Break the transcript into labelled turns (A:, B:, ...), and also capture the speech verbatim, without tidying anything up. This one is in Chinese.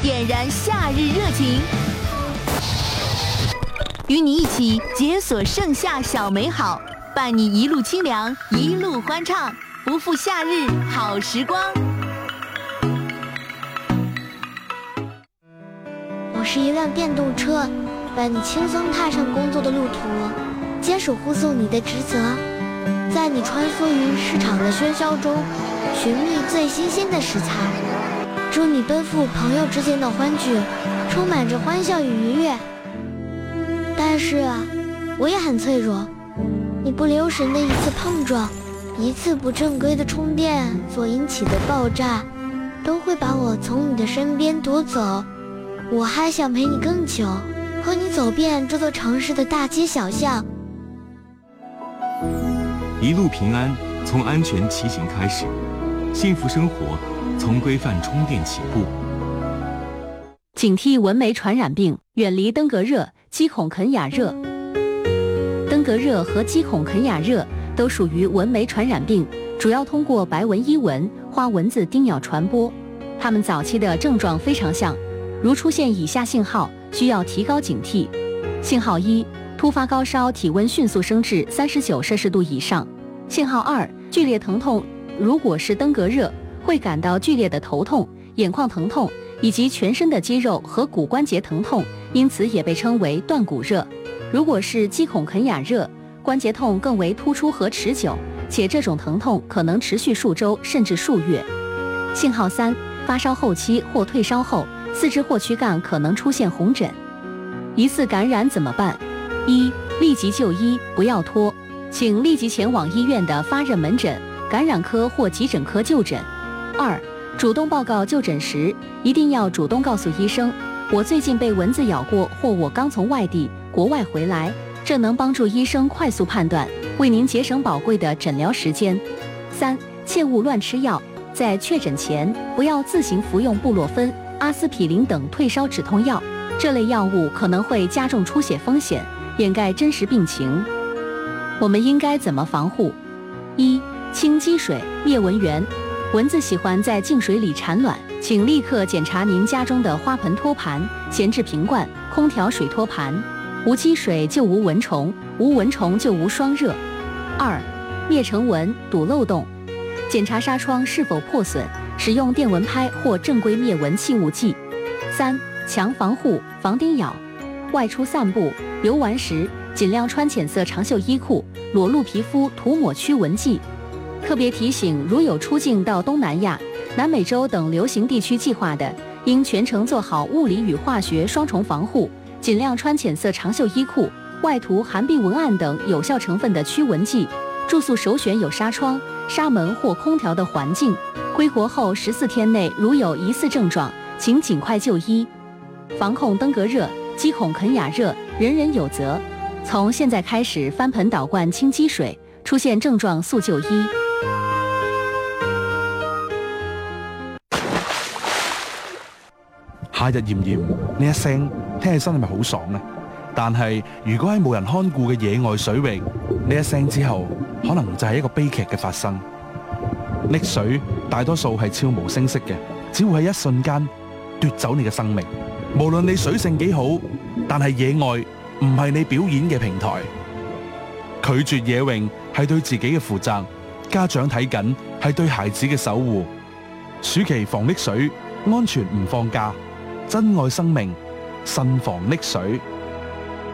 A: 点燃夏日热情，与你一起解锁盛夏小美好，伴你一路清凉，一路欢畅，不负夏日好时光。
B: 我是一辆电动车，伴你轻松踏上工作的路途，坚守护送你的职责，在你穿梭于市场的喧嚣中，寻觅最新鲜的食材。祝你奔赴朋友之间的欢聚，充满着欢笑与愉悦。但是啊，我也很脆弱，你不留神的一次碰撞，一次不正规的充电所引起的爆炸，都会把我从你的身边夺走。我还想陪你更久，和你走遍这座城市的大街小巷。
C: 一路平安，从安全骑行开始，幸福生活从规范充电起步。
D: 警惕蚊媒传染病，远离登革热、鸡孔肯雅热。登革热和鸡孔肯雅热都属于蚊媒传染病，主要通过白纹伊蚊、花蚊子叮咬传播。它们早期的症状非常像，如出现以下信号，需要提高警惕。信号一，突发高烧，体温迅速升至三十九摄氏度以上。信号二，剧烈疼痛，如果是登革热，会感到剧烈的头痛、眼眶疼痛以及全身的肌肉和骨关节疼痛，因此也被称为断骨热。如果是鸡孔肯雅热，关节痛更为突出和持久，且这种疼痛可能持续数周甚至数月。信号三，发烧后期或退烧后，四肢或躯干可能出现红疹。疑似感染怎么办？一、立即就医，不要拖，请立即前往医院的发热门诊、感染科或急诊科就诊。二、主动报告就诊时，一定要主动告诉医生，我最近被蚊子咬过，或我刚从外地、国外回来，这能帮助医生快速判断，为您节省宝贵的诊疗时间。三、切勿乱吃药，在确诊前不要自行服用布洛芬、阿司匹林等退烧止痛药，这类药物可能会加重出血风险，掩盖真实病情。我们应该怎么防护？一、清积水，灭蚊源。蚊子喜欢在净水里产卵，请立刻检查您家中的花盆托盘、闲置瓶罐、空调水托盘。无积水就无蚊虫，无蚊虫就无霜热。二、灭成蚊，堵漏洞。检查纱窗是否破损，使用电蚊拍或正规灭蚊气雾剂。三、强防护，防叮咬。外出散步、游玩时，尽量穿浅色长袖衣裤，裸露皮肤涂抹驱蚊剂。特别提醒，如有出境到东南亚、南美洲等流行地区计划的，应全程做好物理与化学双重防护，尽量穿浅色长袖衣裤，外涂含吡文胺等有效成分的驱蚊剂。住宿首选有纱窗、纱门或空调的环境。归国后十四天内如有疑似症状，请尽快就医。防控登革热、鸡孔肯雅热，人人有责。从现在开始翻盆倒罐清积水，出现症狀速就醫。
E: 夏日炎炎，呢一聲聽起身係咪好爽呢？但係如果喺冇人看顧嘅野外水域，呢一聲之後，可能就係一個悲劇嘅發生。溺水大多數係悄無聲息嘅，只會喺一瞬間奪走你嘅生命。無論你水性幾好，但係野外唔係你表演嘅平台。拒絕野泳係對自己嘅負責，家長睇緊係對孩子嘅守護。暑期防溺水，安全唔放假，珍愛生命，慎防溺水。